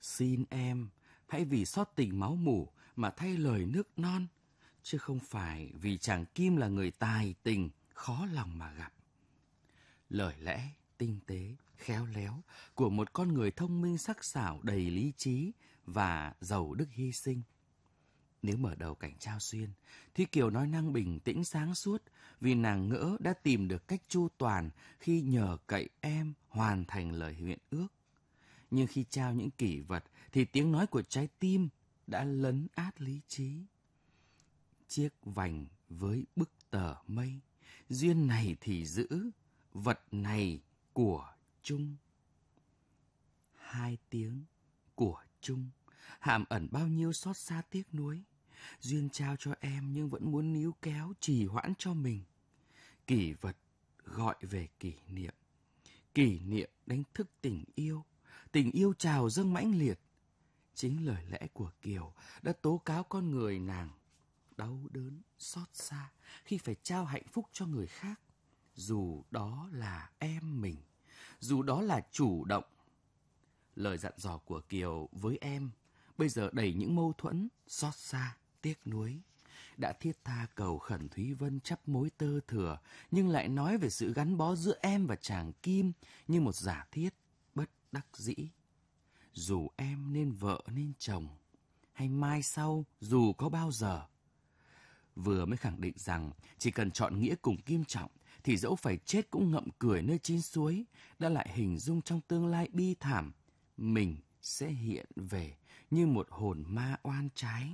Xin em, hãy vì xót tình máu mủ mà thay lời nước non, chứ không phải vì chàng Kim là người tài tình, khó lòng mà gặp. Lời lẽ tinh tế, khéo léo của một con người thông minh sắc sảo, đầy lý trí và giàu đức hy sinh. Nếu mở đầu cảnh Trao Xuyên, Thúy Kiều nói năng bình tĩnh sáng suốt vì nàng ngỡ đã tìm được cách chu toàn khi nhờ cậy em hoàn thành lời nguyện ước. Nhưng khi trao những kỷ vật thì tiếng nói của trái tim đã lấn át lý trí. Chiếc vành với bức tờ mây, duyên này thì giữ, vật này của chung. Hai tiếng của chung hàm ẩn bao nhiêu xót xa tiếc nuối. Duyên trao cho em nhưng vẫn muốn níu kéo trì hoãn cho mình. Kỷ vật gọi về kỷ niệm đánh thức tình yêu trào dâng mãnh liệt. Chính lời lẽ của Kiều đã tố cáo con người nàng đau đớn, xót xa khi phải trao hạnh phúc cho người khác, dù đó là em mình, dù đó là chủ động. Lời dặn dò của Kiều với em bây giờ đầy những mâu thuẫn, xót xa, tiếc nuối. Đã thiết tha cầu khẩn Thúy Vân chắp mối tơ thừa, nhưng lại nói về sự gắn bó giữa em và chàng Kim như một giả thiết bất đắc dĩ. Dù em nên vợ nên chồng, hay mai sau dù có bao giờ. Vừa mới khẳng định rằng chỉ cần chọn nghĩa cùng Kim Trọng thì dẫu phải chết cũng ngậm cười nơi chín suối, đã lại hình dung trong tương lai bi thảm mình sẽ hiện về như một hồn ma oan trái.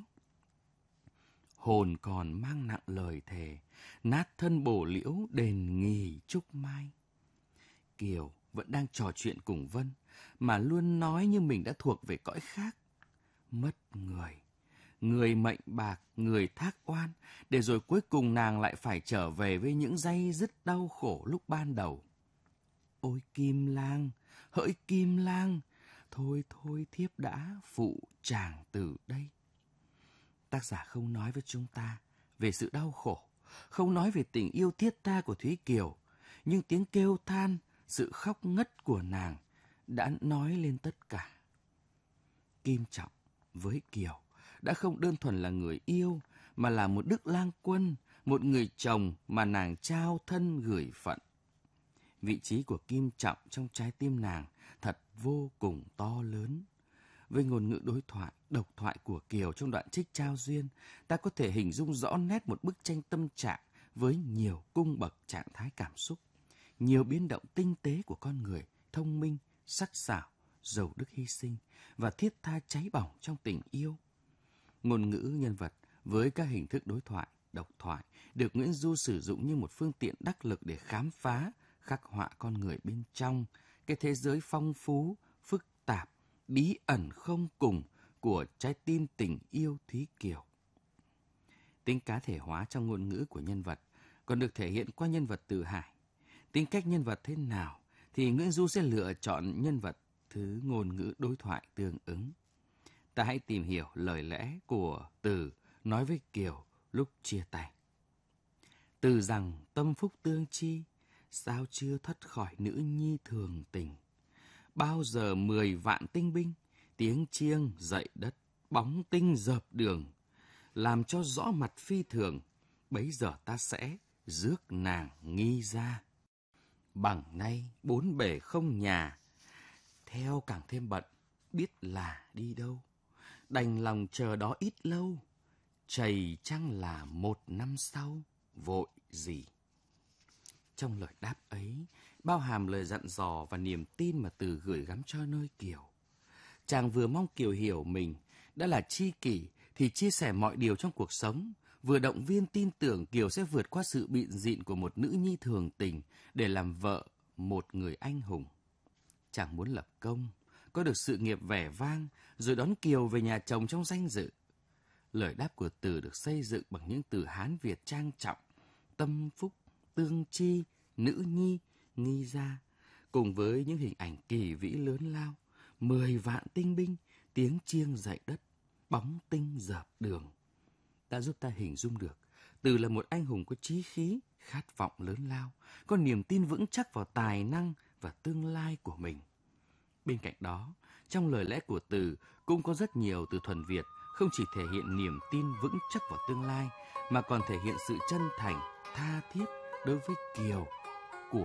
Hồn còn mang nặng lời thề, nát thân bổ liễu đền nghỉ trúc mai. Kiều vẫn đang trò chuyện cùng Vân, mà luôn nói như mình đã thuộc về cõi khác. Mất người mệnh bạc, người thác oan, để rồi cuối cùng nàng lại phải trở về với những day dứt đau khổ lúc ban đầu. Ôi Kim Lang, hỡi Kim Lang, thôi thiếp đã phụ chàng từ đây. Tác giả không nói với chúng ta về sự đau khổ, không nói về tình yêu thiết tha của Thúy Kiều, nhưng tiếng kêu than, sự khóc ngất của nàng đã nói lên tất cả. Kim Trọng với Kiều đã không đơn thuần là người yêu, mà là một đức lang quân, một người chồng mà nàng trao thân gửi phận. Vị trí của Kim Trọng trong trái tim nàng thật vô cùng to lớn. Với ngôn ngữ đối thoại, độc thoại của Kiều trong đoạn trích Trao Duyên, ta có thể hình dung rõ nét một bức tranh tâm trạng với nhiều cung bậc trạng thái cảm xúc, nhiều biến động tinh tế của con người, thông minh, sắc sảo, giàu đức hy sinh và thiết tha cháy bỏng trong tình yêu. Ngôn ngữ nhân vật với các hình thức đối thoại, độc thoại được Nguyễn Du sử dụng như một phương tiện đắc lực để khám phá, khắc họa con người bên trong, cái thế giới phong phú, phức tạp, bí ẩn không cùng của trái tim tình yêu Thúy Kiều. Tính cá thể hóa trong ngôn ngữ của nhân vật còn được thể hiện qua nhân vật Từ Hải. Tính cách nhân vật thế nào thì Nguyễn Du sẽ lựa chọn nhân vật thứ ngôn ngữ đối thoại tương ứng. Ta hãy tìm hiểu lời lẽ của Từ nói với Kiều lúc chia tay. Từ rằng tâm phúc tương chi, sao chưa thoát khỏi nữ nhi thường tình. Bao giờ 10 vạn tinh binh, tiếng chiêng dậy đất, bóng tinh dợp đường. Làm cho rõ mặt phi thường, bấy giờ ta sẽ rước nàng nghi ra. Bằng nay 4 bể không nhà, theo càng thêm bận, biết là đi đâu. Đành lòng chờ đó ít lâu, chầy chăng là 1 năm sau, vội gì. Trong lời đáp ấy, bao hàm lời dặn dò và niềm tin mà Từ gửi gắm cho nơi Kiều. Chàng vừa mong Kiều hiểu mình, đã là tri kỷ thì chia sẻ mọi điều trong cuộc sống, vừa động viên tin tưởng Kiều sẽ vượt qua sự bịn dịn của một nữ nhi thường tình để làm vợ một người anh hùng. Chàng muốn lập công, có được sự nghiệp vẻ vang, rồi đón Kiều về nhà chồng trong danh dự. Lời đáp của Từ được xây dựng bằng những từ Hán Việt trang trọng, tâm phúc, tương chi, nữ nhi, nghi gia, cùng với những hình ảnh kỳ vĩ lớn lao, 10 vạn tinh binh, tiếng chiêng dậy đất, bóng tinh dợp đường. Đã giúp ta hình dung được Từ là một anh hùng có chí khí, khát vọng lớn lao, có niềm tin vững chắc vào tài năng và tương lai của mình. Bên cạnh đó, Trong lời lẽ của Từ cũng có rất nhiều từ thuần Việt, không chỉ thể hiện niềm tin vững chắc vào tương lai, mà còn thể hiện sự chân thành, tha thiết đối với Kiều